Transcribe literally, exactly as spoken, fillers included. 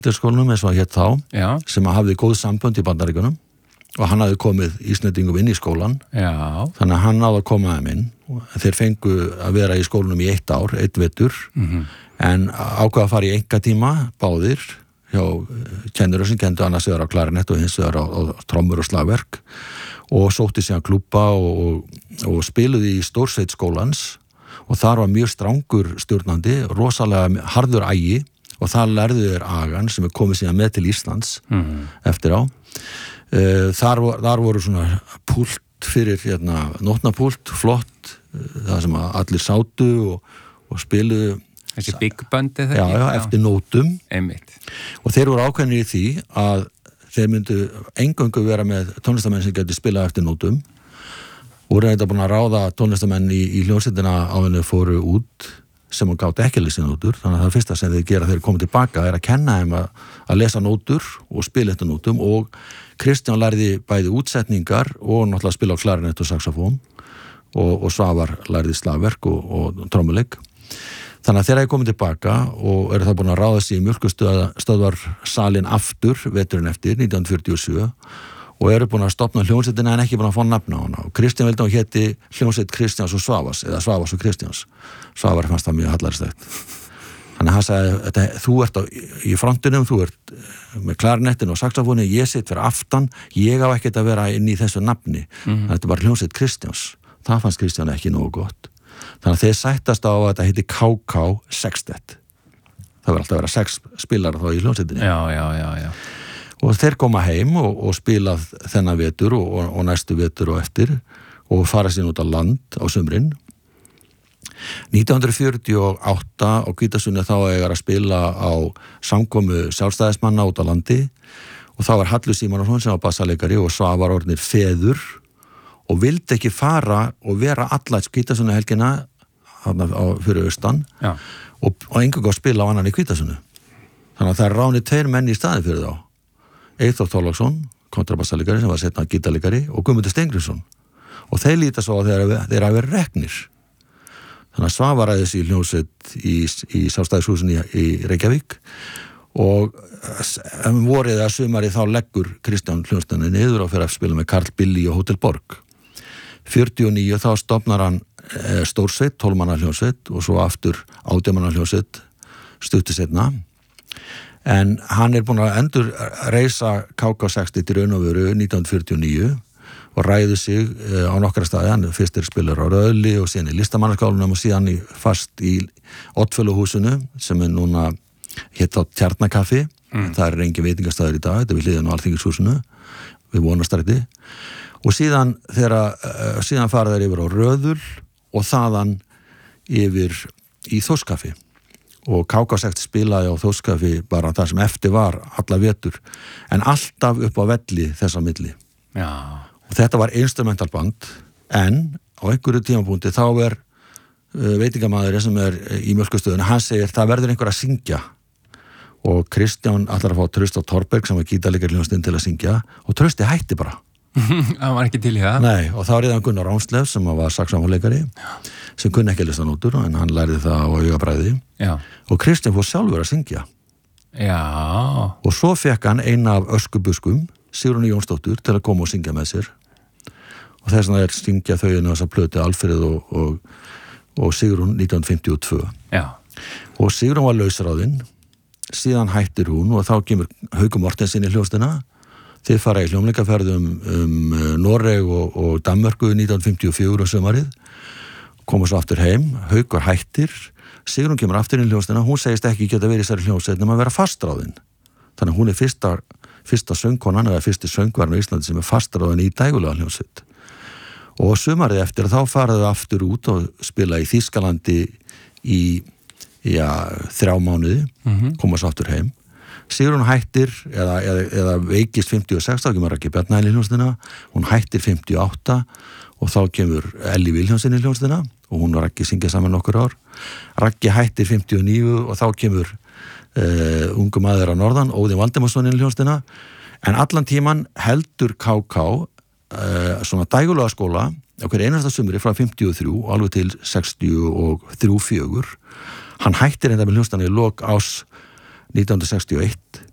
skólanum eins og hann hétt þá, Já. sem hafði góð sambönd í Bandaríkjunum og hann hafði komið Íslendingum inn í skólan. Já. Þannig að hann náði að koma þeim inn. Þeir fengu að vera í skólanum í eitt ár, eitt vetur, mm-hmm. en ákvað að fara í einkatíma, báðir, hjá kennurum sem kendu annars vegar á klarinett og hins vegar á, á trommur og slagverk og sótti síðan klúbba og, og, og spiluði í stórsveit skólans og þar var mjög strangur stjórnandi, rosalega harður ægi og það lærðu þeir agan sem er komið síðan með til Íslands mm-hmm. eftir á. Þar, þar voru svona púlt fyrir hérna, nótnapúlt, flott, það sem allir sátu og, og spiluðu. Þessi big band eða já, já, eftir nótum. Einmitt. Og þeir voru ákveðnir í því að þeir myndu eingöngu vera með tónlistamenn sem gæti spilað eftir nótum. Voru þetta búin að ráða tónlistamenn í, í hljómsveitina á henni fóru út sem hún gátt ekki að lesa nótur, þannig að það fyrsta sem þeir gera þegar þeir komið tilbaka er að kenna þeim að, að lesa nótur og spila eftir nótum og Kristján lærði bæði útsetningar og náttúrulega spila á klarinett og saxofón og, og Svavar lærði slagverk og, og trommuleik. Þannig að þeir hafa komið tilbaka og eru það búin að ráða sig í mjölkustöðvarsalinn aftur veturinn eftir nítján hundruð fjörutíu og sjö og eru búin að stopna hljómsveitina en ekki búin að fá nafn á hana. Og Kristján vildi að héti hljómsveit Kristjáns og Svavars eða Svavars og Kristjáns. Svavar fannst það mjög hallaristegt. Þannig að hann sagði, þetta, þú ert á, í frontinum, þú ert með klarinettin og saxofóni, ég sitt fyrir aftan, ég á ekkert að vera inn í þessu nafni. Mm-hmm. Þetta er bara hljómsveit Kristjáns. Það fannst Kristján ekki nógu gott. Þannig að þeir sættast á að þetta heiti K K Sextet. Það var alltaf að vera sex spilar þá í hljómsveitinni. Já, já, já, já. Og þeir koma heim og, og spila þennan vetur og, og, og næstu vetur og eftir og fara sín út á land á sumrin. nítján hundruð fjörutíu og átta á Hvítasunnu þá eiga að spila á samkomu sjálfstæðismanna út á landi og þá var Hallur Símonarson sem var bassaleikari og Svavar orðnir feður og vildi ekki fara og vera alla Hvítasunnu helgina fyrir austan Já. og, og einhverjum að spila á annan í Hvítasunnu. Þannig að það er ránið tveir menn í staði fyrir þá. Eyþór Þorláksson, kontrabassalegari sem var setna gítarleikari og Guðmundur Steingrímsson og þeir líta svo að þeir, þeir hafi verið reknir. Þannig að Svavar ræði sig í hljómsveit í, í Sjálfstæðishúsinu í, í Reykjavík og um vorið að sumari þá leggur Kristján hljómsveitina niður og fer að spila með Karl Billy og Hótel Borg. fjörutíu og níu þá stofnar hann e, stórsveit, tólf manna hljómsveit og svo aftur átján manna hljómsveit stuttu seinna. En hann er búin að endur reisa K K sextíu til raun og veru nítján hundruð fjörutíu og níu og ræði sig á nokkra staði, hann fyrst er spilar á Röðli og síðan í Listamannaskálanum og síðan í, fast í Oddfellow-húsinu sem er núna hitt á Tjarnakaffi, mm. það er engin veitingastæður í dag, þetta er við hliðan á Alþingishúsinu við Vonarstræti og síðan þegar síðan fara þær yfir á Röðul og þaðan yfir í Þórskaffi og K K sextíu spilaði á Þórskaffi bara það sem eftir var alla vetur en alltaf upp á velli þessa milli. Já. Og þetta var instrumental band en á einhverju tímapunkti þá er uh, veitingamaður sem er í mjölkustöðunni, hann segir það verður einhver að syngja og Kristján ætlar að fá Trausta Torberg sem var gítarleikari hljómsveitin til að syngja og Trausti hætti bara. Hann var ekki til í það? Nei, og þá er það Gunnar Rámslev sem var saxófónleikari sem kunni ekki að lesa nótur en hann lærði það á augabræði og Kristján fór sjálfur að syngja. Já. Og svo fekk hann eina af öskubuskum, Sigrúnu Jónsdóttur, til að koma og syngja með sér og þess vegna er syngja þau inn á þessa plötu Alfreð og, og, og Sigrún nítján hundruð fimmtíu og tvö. Já. Og Sigrún var lausráðinn, síðan hættir hún og þá kemur Haukur Mortensen í hljómsveitina. Þeir fara í hljómleikaferðum um Noreg og, og Danmörku nítján hundruð fimmtíu og fjögur á sumarið, koma svo aftur heim, Haukur hættir, Sigrún kemur aftur inn í hljómsveitina, hún segist ekki geta verið í þessari hljómsveit nema að vera fastráðin. Þannig að hún er fyrsta, fyrsta söngkonan eða fyrsti söngvarinn á Íslandi sem er fastráðin í dægulega hljómsveit. Og sumarið eftir þá faraðu aftur út og spila í Þýskalandi í já, þrjá mánuði, mm-hmm. koma svo aftur heim. Sigrún hættir eða, eða, eða veikist fimmtíu og sex, þá kemur Raggi Bjarnæl í hljómsveitina, hún hættir fimmtíu og átta og þá kemur Elli Vilhjálmsson í hljómsveitina og hún og Raggi syngja saman nokkur ár. Raggi hættir fimmtíu og níu og þá kemur uh, ungu maður á norðan, Óðinn Valdimarsson í hljómsveitina, en allan tíman heldur K K uh, svona dægulega skóla á hverju einasta sumri frá fimmtíu og þrjú og alveg til sextíu og þrjú fjögur. Hann hættir enda með hljómsveitina í lok ás nítján hundruð sextíu og eitt